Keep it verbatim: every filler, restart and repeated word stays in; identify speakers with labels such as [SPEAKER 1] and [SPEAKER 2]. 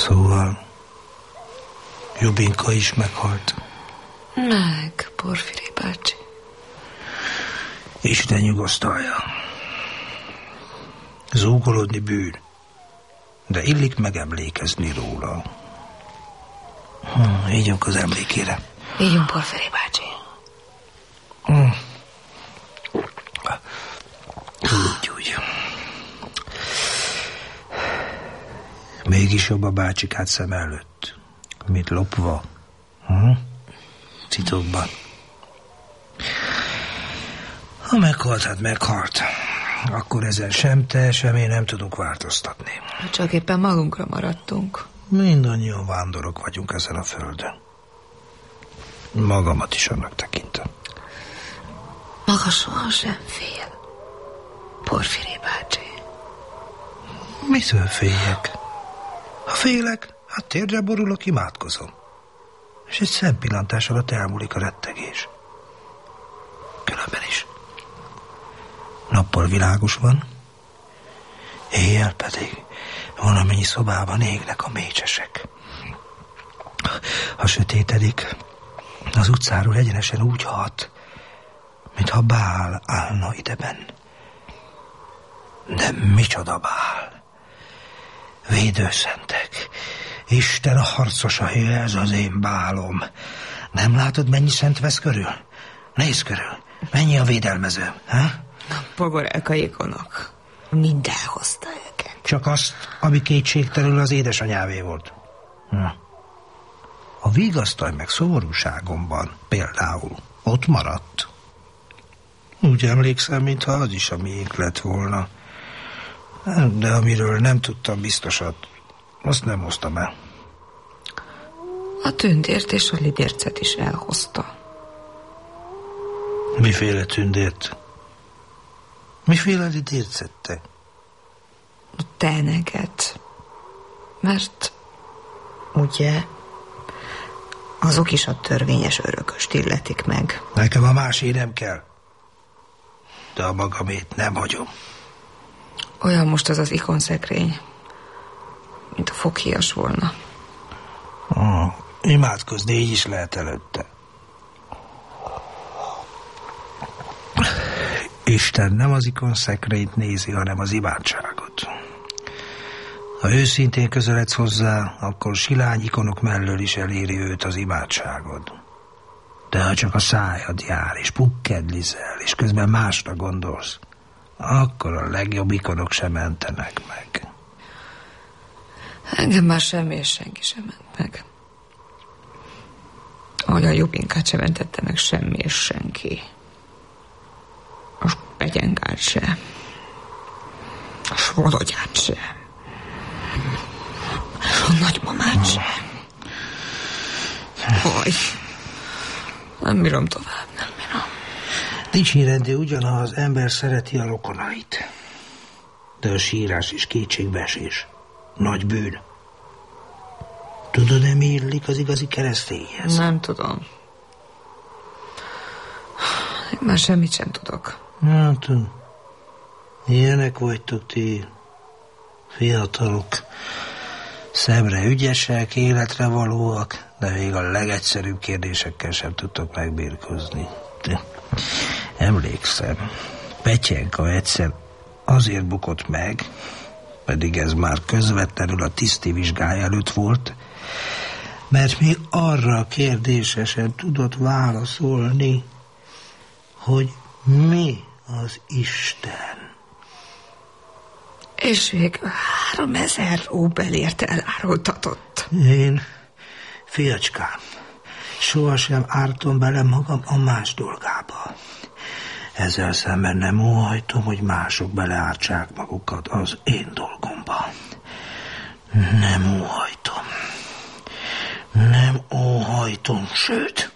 [SPEAKER 1] Szóval Jubinka is meghalt.
[SPEAKER 2] Meg, Porfiri bácsi.
[SPEAKER 1] Isten nyugosztalja. Zúgolódni bűn, de illik megemlékezni róla. Hm, ígyunk az emlékére.
[SPEAKER 2] Ígyunk, Porfiri bácsi.
[SPEAKER 1] Hm. Úgy, úgy. Mégis jobb a bácsikát szem előtt, mint lopva. Hm? Titokban. Ha meghalt, hát meghalt. Akkor ezen sem te, sem én nem tudunk változtatni.
[SPEAKER 2] Csak éppen magunkra maradtunk.
[SPEAKER 1] Mindannyian vándorok vagyunk ezen a földön. Magamat is annak tekintem.
[SPEAKER 2] Maga sohasem fél, Porfiri bácsi.
[SPEAKER 1] Mitől féljek? Ha félek, hát térdre borulok, imádkozom. És egy szempillantás alatt elmúlik a rettegés. Különben is. Nappal világos van, éjjel pedig valamennyi szobában égnek a mécsesek. Ha sötétedik, az utcáról egyenesen úgy hat, mintha Bál állna ideben. De micsoda Bál! Védőszentek! Isten a harcosaja, ez az én Bálom. Nem látod, mennyi szent vesz körül? Nézz körül, mennyi a védelmező, ha?
[SPEAKER 2] Na, pogorelka ikonok. Minden hozta őket.
[SPEAKER 1] Csak azt, ami kétségtelenül az édesanyávé volt. Hm. A vigasztal meg szomorúságomban például ott maradt. Úgy emlékszem, mintha az is a miénk lett volna. De amiről nem tudtam biztosat, azt nem hoztam el.
[SPEAKER 2] A tündért és a lidércet is elhozta.
[SPEAKER 1] Miféle tündért? Miféle lidércet te?
[SPEAKER 2] A teneget. Mert ugye azok is a törvényes örököst illetik meg.
[SPEAKER 1] Nekem a másé nem kell. De a magamét nem hagyom.
[SPEAKER 2] Olyan most az az ikonszekrény, mint a foghíjas volna.
[SPEAKER 1] Ah, imádkozni így is lehet előtte. Isten nem az ikonszekrényt nézi, hanem az imádságot. Ha őszintén közeledsz hozzá, akkor silány ikonok mellől is eléri őt az imádságod. De ha csak a szájad jár, és pukkedlizel, és közben másra gondolsz, akkor a legjobb ikonok sem mentenek meg.
[SPEAKER 2] Engem már semmi és senki sem ment meg. Ahogy a Jubinkát sem mentette meg semmi és senki. A Spetyengát se. A Svologyát se. A nagymamát se. Oj, nem bírom tovább, nem bírom.
[SPEAKER 1] Dicsérendő ugyan, ha az ember szereti a rokonait. De a sírás és kétségbeesés nagy bűn. Tudod, mi illik az igazi keresztényhez?
[SPEAKER 2] Nem tudom. Én már semmit sem tudok.
[SPEAKER 1] Hát, ilyenek vagytok ti, fiatalok. Szemre ügyesek, életre valóak, de még a legegyszerűbb kérdésekkel sem tudtok megbírkozni. De emlékszem, Petyenka egyszer azért bukott meg, pedig ez már közvetlenül a tiszti vizsgája előtt volt, mert még arra a kérdésre sem tudott válaszolni, hogy mi az Isten.
[SPEAKER 2] És végül három ezer róbelért elárultatott.
[SPEAKER 1] Én, fiacskám, sohasem ártom bele magam a más dolgába. Ezzel szemben nem óhajtom, hogy mások beleártsák magukat az én dolgomba. Nem óhajtom. Nem óhajtom, sőt,